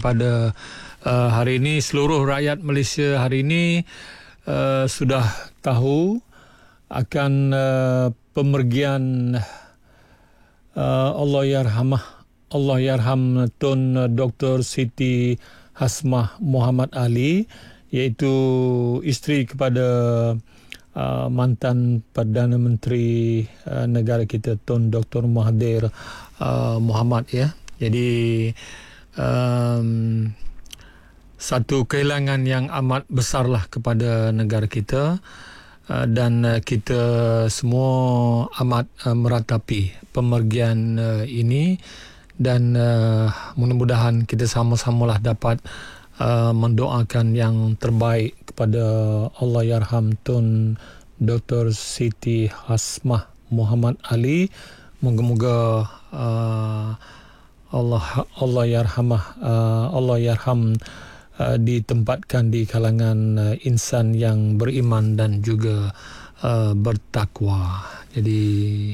pada hari ini. Seluruh rakyat Malaysia hari ini sudah tahu akan pemergian Allahyarham Tun Dr. Siti Hasmah Muhammad Ali, iaitu isteri kepada mantan Perdana Menteri negara kita Tun Dr. Mahathir Mohamad, ya. Jadi satu kehilangan yang amat besarlah kepada negara kita, dan kita semua amat meratapi pemergian ini, dan mudah-mudahan kita sama-samalah dapat mendoakan yang terbaik kepada Allahyarham Tun Dr. Siti Hasmah Muhammad Ali. Moga-moga Allahyarham ditempatkan di kalangan insan yang beriman dan juga bertakwa. Jadi